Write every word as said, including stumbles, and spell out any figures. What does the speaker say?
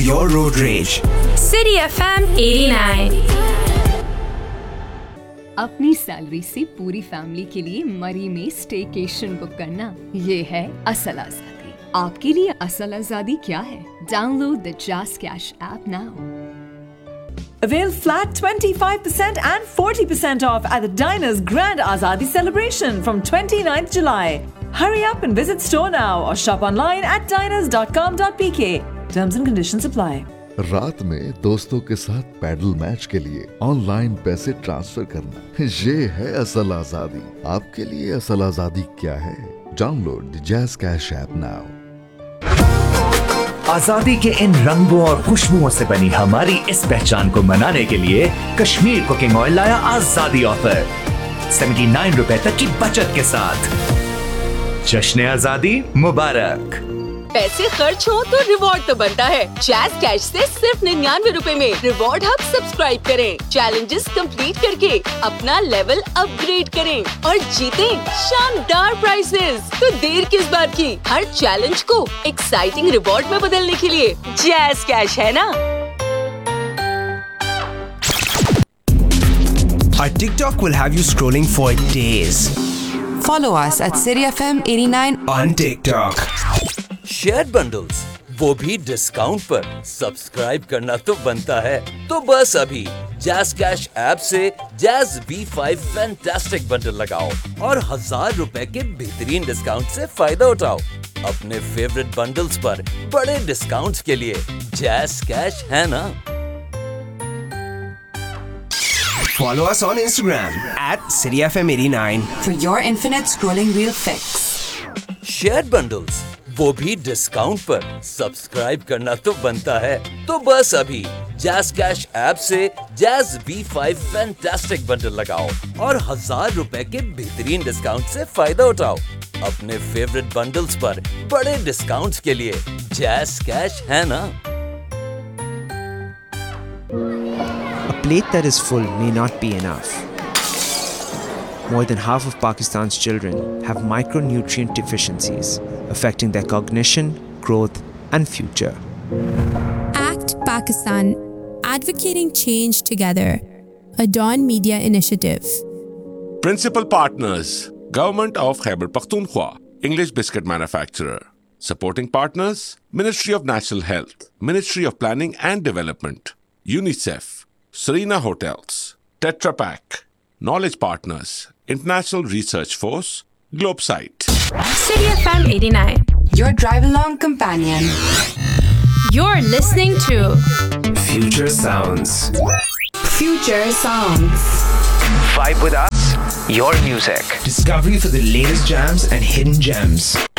your road rage. City F M eighty-nine. अपनी salary से पूरी फैमिली के लिए मरी में स्टेकेशन बुक करना, ये है असल आजादी। आपके लिए असल आजादी क्या है? Download the jazz cash app now. Avail flat twenty-five percent and forty percent off at the Diners Grand Azadi celebration from twenty-ninth July. Hurry up and visit store now or shop online at diners dot com dot p k. Terms and conditions apply. रात में दोस्तों के साथ pedal match के लिए online पैसे transfer करना, ये है असल आजादी। आपके लिए असल आजादी क्या है? Download the jazz cash app now. आजादी के इन रंगों और खुशबुओं से बनी हमारी इस पहचान को मनाने के लिए कश्मीर कुकिंग ऑयल लाया आजादी ऑफर उन्यासी रुपए तक की बचत के साथ। जश्न आजादी मुबारक। पैसे खर्च हो तो रिवॉर्ड तो बनता है। जैज़ कैश से सिर्फ निन्यानवे रुपए में रिवॉर्ड हब सब्सक्राइब करें, चैलेंजेस कंप्लीट करके अपना लेवल अपग्रेड करें और जीतें शानदार प्राइजेस। तो देर किस बात की? हर चैलेंज को एक्साइटिंग रिवॉर्ड में बदलने के लिए जैज़ कैश है ना। Our TikTok will have you scrolling for days. Follow us at City F M eighty-nine on TikTok. Share bundles, वो भी डिस्काउंट पर। सब्सक्राइब करना तो बनता है। तो बस अभी जैज़ कैश ऐप से jazz V five fantastic bundle लगाओ और हजार रुपए के बेहतरीन डिस्काउंट से फायदा उठाओ। अपने फेवरेट बंडल्स पर बड़े डिस्काउंट्स के लिए जैज़ कैश है ना। Follow us on Instagram at City F M eighty-nine for your infinite scrolling reel fix. Share bundles, वो भी डिस्काउंट पर। सब्सक्राइब करना तो बनता है। तो बस अभी जैज़ कैश ऐप से jazz V five fantastic bundle लगाओ और हजार रुपए के बेहतरीन डिस्काउंट से फायदा उठाओ। अपने फेवरेट बंडल्स पर बड़े डिस्काउंट्स के लिए जैज़ कैश है ना। A plate that is full may not be enough. More than half of Pakistan's children have micronutrient deficiencies, affecting their cognition, growth, and future. Act Pakistan, advocating change together. A Dawn Media initiative. Principal partners: Government of Khyber Pakhtunkhwa, English biscuit manufacturer. Supporting partners: Ministry of National Health, Ministry of Planning and Development, UNICEF, Serena Hotels, Tetra Pak. Knowledge partners: International Research Force, Globesite. City F M eighty-nine. Your drive-along companion. You're listening to Future Sounds. Future Songs. Vibe with us, your music. Discovery for the latest jams and hidden gems.